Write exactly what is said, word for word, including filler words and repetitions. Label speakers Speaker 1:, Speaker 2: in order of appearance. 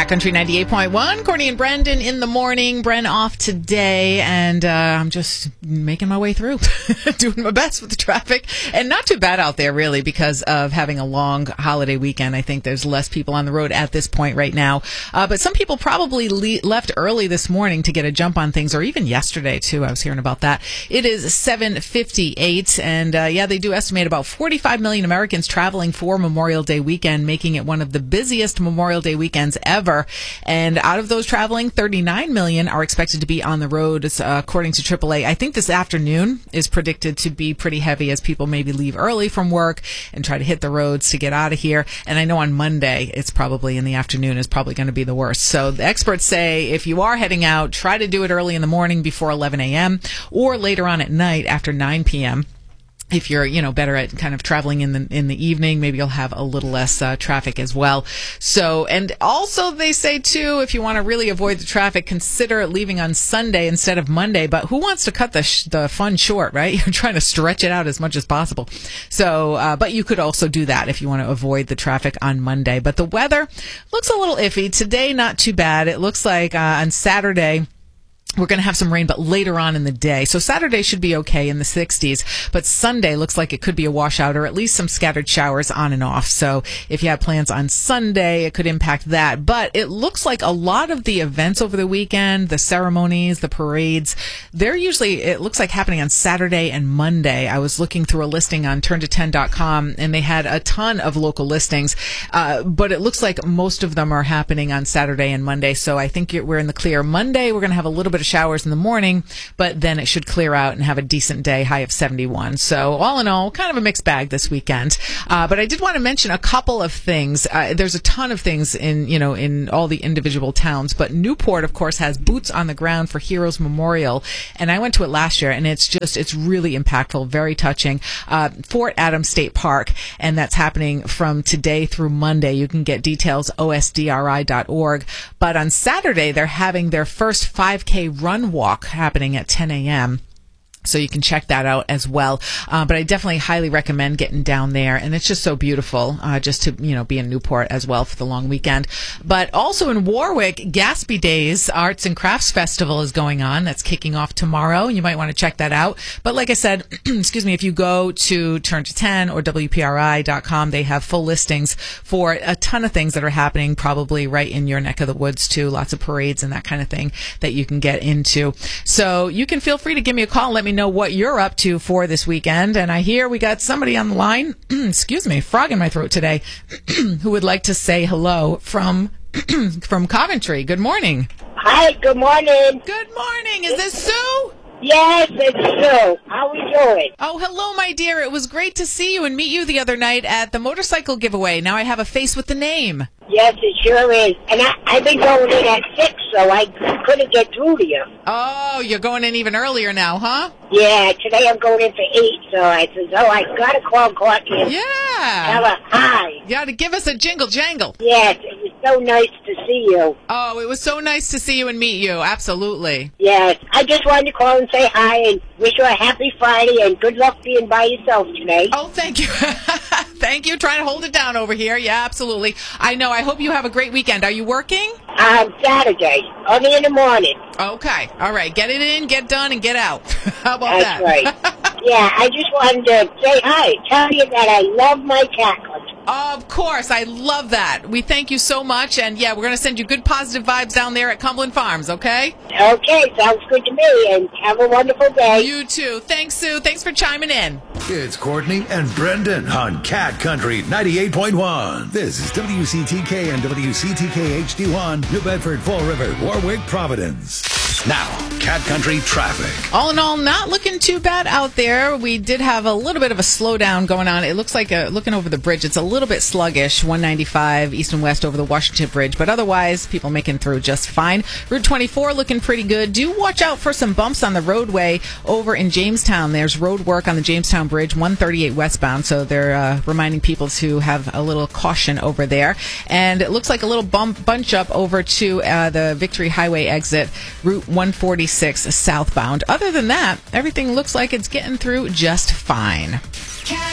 Speaker 1: Cat Country ninety-eight point one. Courtney and Brendan in the morning. Bren off today, and uh, I'm just making my way through, doing my best with the traffic. And not too bad out there, really, because of having a long holiday weekend. I think there's less people on the road at this point right now. Uh, but some people probably le- left early this morning to get a jump on things, or even yesterday, too. I was hearing about that. It is seven fifty-eight, and uh, yeah, they do estimate about forty-five million Americans traveling for Memorial Day weekend, making it one of the busiest Memorial Day weekends ever. And out of those traveling, thirty-nine million are expected to be on the road, uh, according to triple A. I think this afternoon is predicted to be pretty heavy as people maybe leave early from work and try to hit the roads to get out of here. And I know on Monday, it's probably in the afternoon is probably going to be the worst. So the experts say if you are heading out, try to do it early in the morning before eleven a.m. or later on at night after nine p.m. If you're, you know, better at kind of traveling in the in the evening, maybe you'll have a little less uh, traffic as well. So, and also they say too, if you want to really avoid the traffic, consider leaving on Sunday instead of Monday. But who wants to cut the sh- the fun short, right? You're trying to stretch it out as much as possible. So, uh, but you could also do that if you want to avoid the traffic on Monday. But the weather looks a little iffy today. Not too bad. It looks like uh, on Saturday we're going to have some rain, but later on in the day. So Saturday should be okay in the sixties, but Sunday looks like it could be a washout or at least some scattered showers on and off. So if you have plans on Sunday, it could impact that. But it looks like a lot of the events over the weekend, the ceremonies, the parades, they're usually, it looks like happening on Saturday and Monday. I was looking through a listing on turn to ten dot com and they had a ton of local listings, uh, but it looks like most of them are happening on Saturday and Monday. So I think we're in the clear. Monday, we're going to have a little bit of showers in the morning, but then it should clear out and have a decent day, high of seventy-one. So all in all, kind of a mixed bag this weekend. Uh, but I did want to mention a couple of things. Uh, there's a ton of things in, you know, in all the individual towns, but Newport, of course, has Boots on the Ground for Heroes Memorial. And I went to it last year, and it's just, it's really impactful, very touching. Uh, Fort Adams State Park, and that's happening from today through Monday. You can get details, O S D R I dot org. But on Saturday, they're having their first five K run walk happening at ten a.m. So you can check that out as well. Uh, but I definitely highly recommend getting down there. And it's just so beautiful, uh, just to, you know, be in Newport as well for the long weekend. But also in Warwick, Gatsby Days Arts and Crafts Festival is going on. That's kicking off tomorrow. You might want to check that out. But like I said, excuse me, if you go to Turn to ten or W P R I dot com, they have full listings for a ton of things that are happening probably right in your neck of the woods too. Lots of parades and that kind of thing that you can get into. So you can feel free to give me a call and let me know what you're up to for this weekend. And I hear we got somebody on the line, excuse me, frog in my throat today, who would like to say hello from from Coventry. Good morning.
Speaker 2: Hi, good morning.
Speaker 1: Good morning. Is this Sue?
Speaker 2: Yes, it's Sue. How are we doing?
Speaker 1: Oh, hello, my dear. It was great to see you and meet you the other night at the motorcycle giveaway. Now I have a face with the name.
Speaker 2: Yes, it sure is. And I, I've been going in at six, so I couldn't get through to you.
Speaker 1: Oh, you're going in even earlier now, huh?
Speaker 2: Yeah, today I'm going in for eight, so I said, oh, I got to call Courtney and
Speaker 1: Yeah.
Speaker 2: tell her hi.
Speaker 1: You got to give us a jingle jangle.
Speaker 2: Yes, it was so nice to see you.
Speaker 1: Oh, it was so nice to see you and meet you. Absolutely.
Speaker 2: Yes, I just wanted to call and say hi and wish you a happy Friday and good luck being by yourself today.
Speaker 1: Oh, thank you. Thank you. Trying to hold it down over here. Yeah, absolutely. I know. I hope you have a great weekend. Are you working?
Speaker 2: Um, Saturday, only in the morning.
Speaker 1: Okay. All right. Get it in, get done, and get out. How about
Speaker 2: That's
Speaker 1: that?
Speaker 2: right. Yeah, I just wanted to say hi, tell you that I love my cat country.
Speaker 1: Of course. I love that. We thank you so much. And, yeah, we're going to send you good positive vibes down there at Cumberland Farms, okay?
Speaker 2: Okay, sounds good to me, and have a wonderful day.
Speaker 1: You too. Thanks, Sue. Thanks for chiming in.
Speaker 3: It's Courtney and Brendan on Cat Country ninety-eight point one. This is W C T K and W C T K H D one, New Bedford, Fall River, Warwick, Providence. Now, Cat Country traffic.
Speaker 1: All in all, not looking too bad out there. We did have a little bit of a slowdown going on. It looks like, a, looking over the bridge, it's a little bit sluggish, one ninety-five east and west over the Washington Bridge. But otherwise, people making through just fine. Route twenty-four looking pretty good. Do watch out for some bumps on the roadway over in Jamestown. There's road work on the Jamestown Bridge, one thirty-eight westbound. So they're uh, reminding people to have a little caution over there. And it looks like a little bump bunch up over to uh, the Victory Highway exit, Route one forty-six southbound. Other than that, everything looks like it's getting through just fine.